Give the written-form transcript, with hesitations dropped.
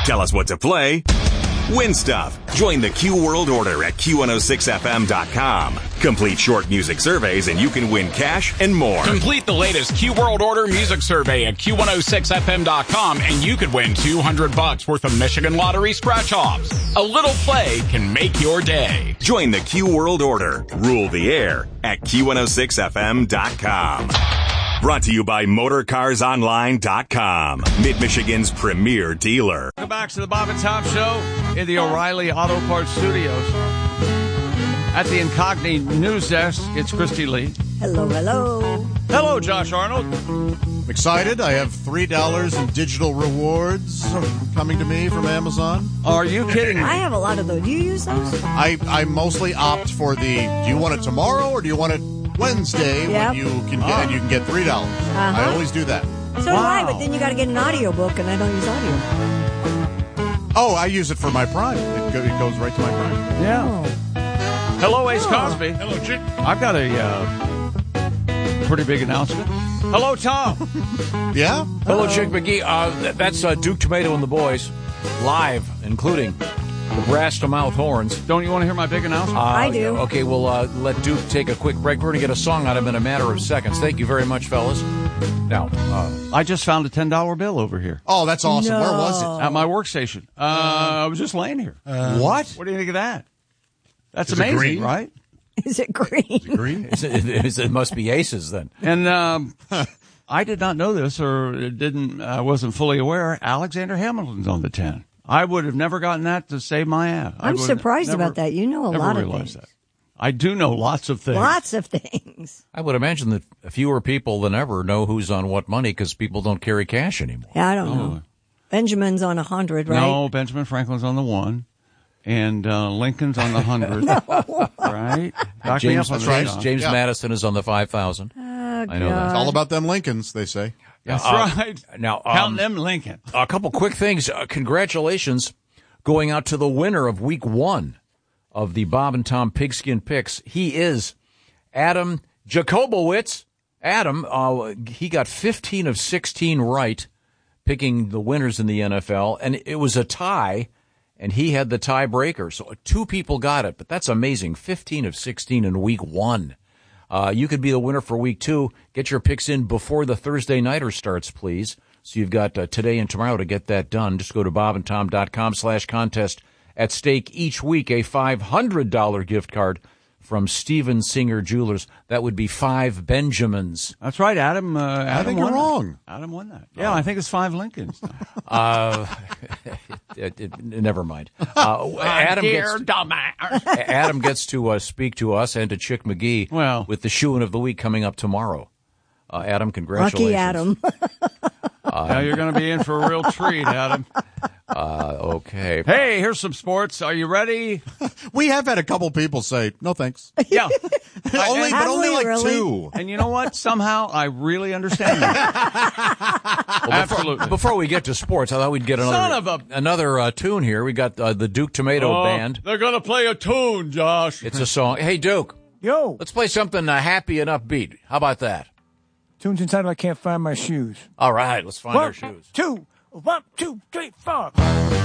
Tell us what to play. Win stuff. Join the Q World Order at Q106FM.com. Complete short music surveys and you can win cash and more. Complete the latest Q World Order music survey at Q106FM.com and you could win $200 worth of Michigan Lottery scratch-offs. A little play can make your day. Join the Q World Order. Rule the air at Q106FM.com. Brought to you by MotorCarsOnline.com, Mid-Michigan's premier dealer. Welcome back to the Bob and Tom Show in the O'Reilly Auto Parts Studios. At the Incogni News Desk, it's Christy Lee. Hello, hello. Hello, Josh Arnold. I'm excited. I have $3 in digital rewards coming to me from Amazon. Are you kidding me? I have a lot of those. Do you use those? I mostly opt for do you want it tomorrow or do you want it Wednesday when you can get and you can get $3. I always do that. So do I, but then you got to get an audiobook, and I don't use audio. Oh, I use it for my Prime. It goes right to my Prime. Yeah. Oh. Hello, Ace Cosby. Hello, Chick. I've got a pretty big announcement. Hello, Tom. Yeah? Hello, Chick McGee. That's Duke Tomato and the Boys, live, including the brass to mouth horns. Don't you want to hear my big announcement? I do. Okay, we'll let Duke take a quick break. We're going to get a song out of him in a matter of seconds. Thank you very much, fellas. Now, I just found a $10 bill over here Oh, that's awesome. No. Where was it? at my workstation. I was just laying here. What? What do you think of that? That's Is it amazing, green? right? Is it green? Green? it must be Aces then. And I did not know this, or I wasn't fully aware. Alexander Hamilton's on the 10. I would have never gotten that to save my ass. I'm surprised about that. You know a lot of things. That. I do know lots of things. Lots of things. I would imagine that fewer people than ever know who's on what money because people don't carry cash anymore. Yeah, I don't know. Benjamin's on 100, right? No, Benjamin Franklin's on the 1. And Lincoln's on the 100. Right? Back me up on that. James Madison is on the 5,000. I know that. It's all about them Lincolns, they say. That's right. Now, count them Lincoln. A couple quick things. Congratulations going out to the winner of week 1 of the Bob and Tom Pigskin Picks. He is Adam Jacobowitz. Adam, he got 15 of 16 right, picking the winners in the NFL, and it was a tie, and he had the tiebreaker. So 2 people got it, but that's amazing. 15 of 16 in week 1. You could be the winner for week 2. Get your picks in before the Thursday Nighter starts, please. So you've got today and tomorrow to get that done. Just go to bobandtom.com/contest. At stake each week, a $500 gift card from Steven Singer Jewelers. That would be 5 Benjamins. That's right, Adam. I think you're wrong. Adam won that. Yeah, I think it's 5 Lincolns. Never mind. Adam gets to speak to us and to Chick McGee with the shoe-in of the week coming up tomorrow. Adam, congratulations. Lucky Adam. Now you're going to be in for a real treat, Adam. Okay. Hey, here's some sports. Are you ready? We have had a couple people say, no thanks. Yeah. only like really? 2. And you know what? Somehow I really understand that. Absolutely. Before we get to sports, I thought we'd get another tune here. We got the Duke Tomato Band. They're going to play a tune, Josh. It's a song. Hey, Duke. Yo. Let's play something happy and upbeat. How about that? Tunes inside I can't find my shoes. All right, let's find our shoes. 1, 2, 3, 4.